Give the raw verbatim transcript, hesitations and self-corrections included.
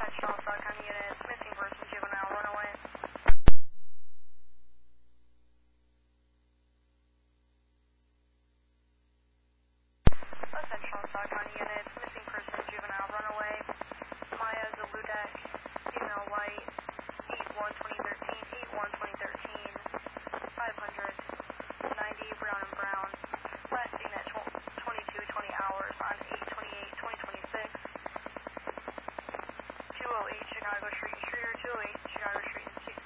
Central, South County units, missing person, juvenile, runaway. Los Central, South County units, missing person, juvenile, runaway. Maya Zaludek, female, white, eight one twenty thirteen, eight one twenty thirteen, five hundred ninety, brown and brown. Last seen at twenty-two twenty hours on eight twenty-eight twenty twenty-six. two oh eight Chicago Street, Streeter two oh eight Chicago Street,